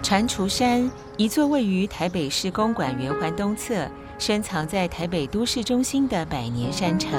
蟾蜍山，一座位于台北市公馆圆环东侧，深藏在台北都市中心的百年山城。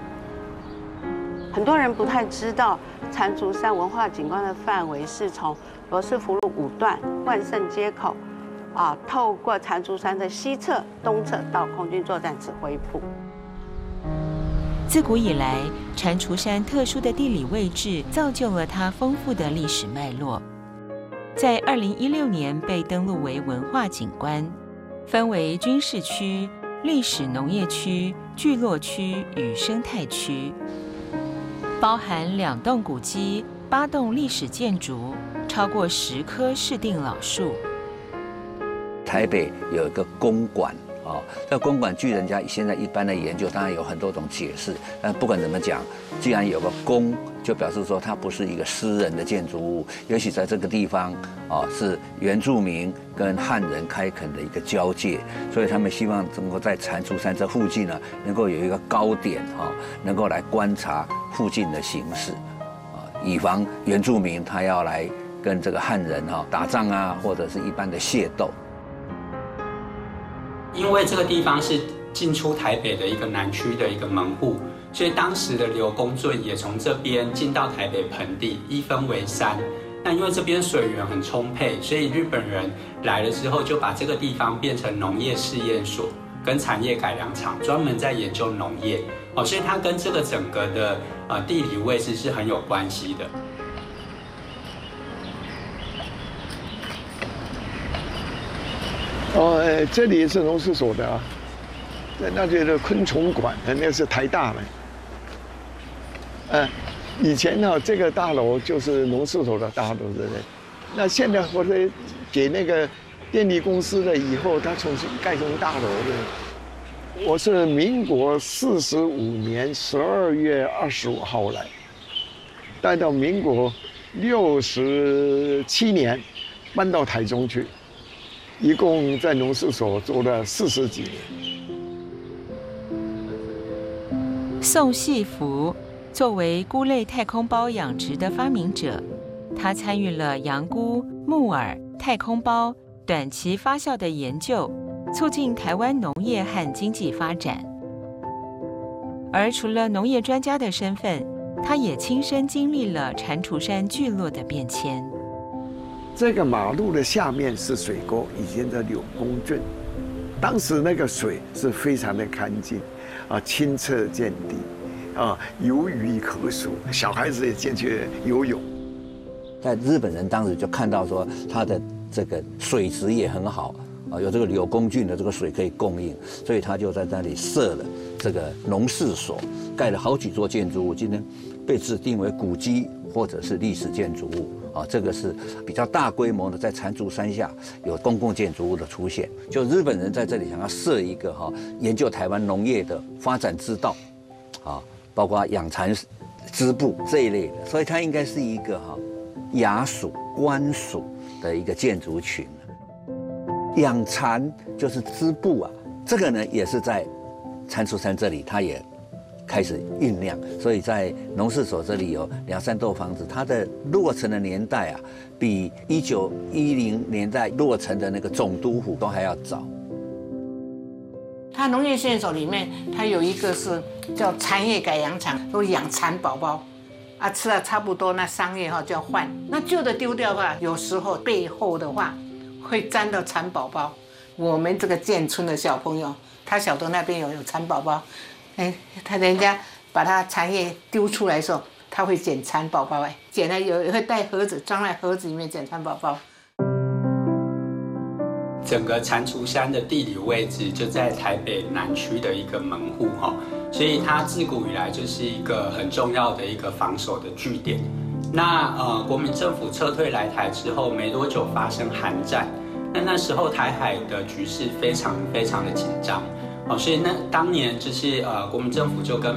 很多人不太知道，蟾蜍山文化景观的范围是从罗斯福路5段万盛街口，透过蟾蜍山的西侧、东侧到空军作战指挥部。 自古以来，蟾蜍山特殊的地理位置造就了它丰富的历史脉络。在2016年被登录为文化景观，分为军事区、历史农业区、聚落区与生态区，包含2栋古迹、8栋历史建筑，超过10棵市定老树。 台北有一个公馆。这公馆据人家现在一般的研究，当然有很多种解释，但不管怎么讲，既然有个公，就表示说它不是一个私人的建筑物，也许在这个地方是原住民跟汉人开垦的一个交界，所以他们希望能够在蟾蜍山这附近呢，能够有一个高点能够来观察附近的形势，以防原住民他要来跟这个汉人打仗啊，或者是一般的械斗。 因为这个地方是进出台北的一个南区的一个门户，所以当时的刘公圳也从这边进到台北盆地，一分为3。那因为这边水源很充沛，所以日本人来了之后就把这个地方变成农业试验所跟产业改良场，专门在研究农业。所以它跟这个整个的地理位置是很有关系的。 这里是农事所的啊，那就是昆虫馆，那是台大的。以前呢，这个大楼就是农事所的大楼，对不对？那现在或者给那个电力公司了以后，它重新盖成大楼的。我是民国45年12月25号来，待到民国67年搬到台中去。一共在农事所做了40几年。 宋系福作为菇类太空包养殖的发明者，他参与了洋菇、木耳、太空包短期发酵的研究，促进台湾农业和经济发展。而除了农业专家的身份，他也亲身经历了蟾蜍山聚落的变迁。 这个马路的下面是水沟，以前的柳公圳，当时那个水是非常的干净，清澈见底，有鱼可数，小孩子也进去游泳。 在日本人当时就看到说，它的这个水质也很好，有这个柳公圳的这个水可以供应，所以他就在那里设了这个农事所，盖了好几座建筑物，今天被指定为古迹或者是历史建筑物。这个是比较大规模的，在蟾蜍山下有公共建筑物的出现。就日本人在这里想要设一个研究台湾农业的发展之道，包括养蚕织布这一类的，所以它应该是一个衙署官署的一个建筑群。养蚕就是织布啊，这个呢也是在蟾蜍山这里，它也开始酝酿，所以在农事所这里有2、3栋房子，它的落成的年代比1910年代落成的那个总督府都还要早。 它农业试验所里面，它有一个是叫产业改良场，都养蚕宝宝，吃了差不多那商业就要换，那旧的丢掉的话，有时候背后的话会沾到蚕宝宝。我们这个建村的小朋友，他晓得那边有蚕宝宝。他人家把它蚕叶丢出来的时候，他会捡蚕宝宝，捡了会带盒子装在盒子里面捡蚕宝宝。 整个蟾蜍山的地理位置就在台北南区的一个门户所以它自古以来就是一个很重要的一个防守的据点。那国民政府撤退来台之后没多久发生韩战，那时候台海的局势非常非常的紧张。所以当年就是国民政府就跟